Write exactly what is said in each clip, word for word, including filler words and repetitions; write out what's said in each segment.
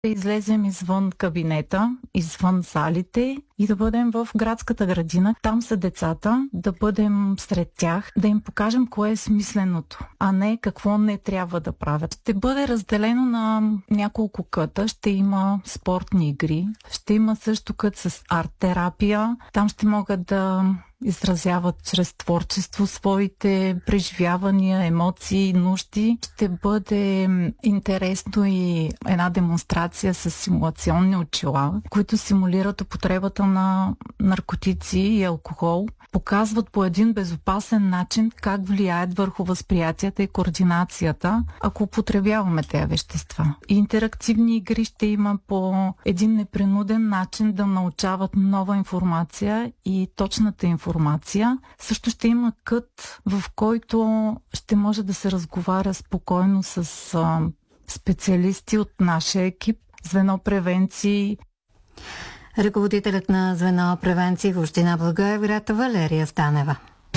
Да излезем извън кабинета, извън залите и да бъдем в градската градина. Там са децата, да бъдем сред тях, да им покажем кое е смисленото, а не какво не трябва да правят. Ще бъде разделено на няколко къта, ще има спортни игри, ще има също кът с арт-терапия. Там ще могат да изразяват чрез творчество своите преживявания, емоции, нужди. Ще бъде интересно и една демонстрация с симулационни очила, които симулират употребата на наркотици и алкохол. Показват по един безопасен начин как влияят върху възприятията и координацията, ако употребяваме тези вещества. И интерактивни игри ще има по един непринуден начин да научават нова информация и точната информация. Също ще има кът, в който ще може да се разговаря спокойно с а, специалисти от нашия екип, звено превенции. Ръководителят на звено превенции в община Благоевград Валерия Станева.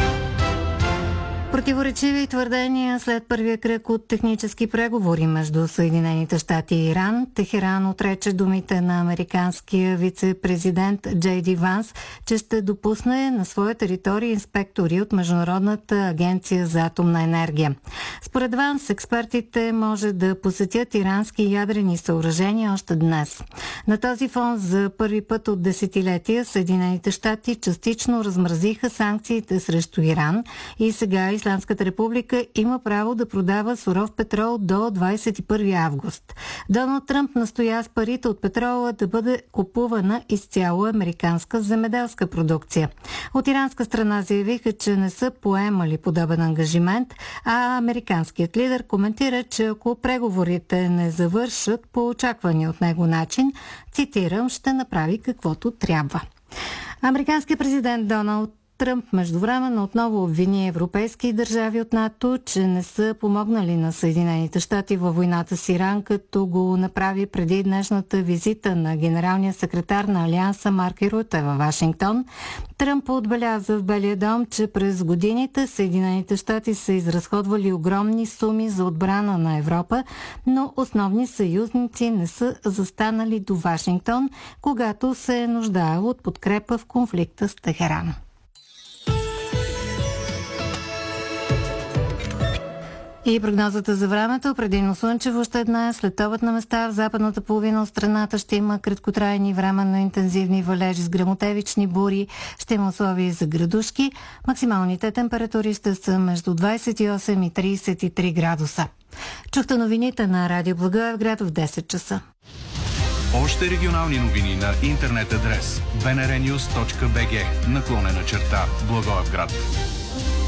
Противоречиви твърдения след първия кръг от технически преговори между Съединените щати и Иран. Техеран отрече думите на американския вице-президент Джей Ди Ванс, че ще допусне на своя територия инспектори от Международната агенция за атомна енергия. Според Ванс, експертите може да посетят ирански ядрени съоръжения още днес. На този фон за първи път от десетилетия Съединените щати частично размразиха санкциите срещу Иран и сега Ислямската република има право да продава суров петрол до двадесет и първи август. Доналд Тръмп настоя с парите от петрола да бъде купувана изцяло американска земеделска продукция. От иранска страна заявиха, че не са поемали подобен ангажимент, а американският лидер коментира, че ако преговорите не завършат по очаквания от него начин, цитирам, ще направи каквото трябва. Американският президент Доналд Тръмп междувременно отново обвини европейски държави от НАТО, че не са помогнали на Съединените щати във войната с Иран, като го направи преди днешната визита на генералния секретар на Алианса Марк Рюте във Вашингтон. Тръмп отбеляза в Белия дом, че през годините Съединените щати са изразходвали огромни суми за отбрана на Европа, но основни съюзници не са застанали до Вашингтон, когато се е нуждаел от подкрепа в конфликта с Техеран. И прогнозата за времето: предимно слънчево ще днес, след обед на места в западната половина от страната ще има краткотрайни временно интензивни валежи с гръмотевични бури, ще има условия за градушки. Максималните температури ще са между двадесет и осем и тридесет и три градуса. Чухте новините на Радио Благоевград в десет часа. Още регионални новини на интернет адрес би ен ар нюз точка би джи наклонена черта Благоевград.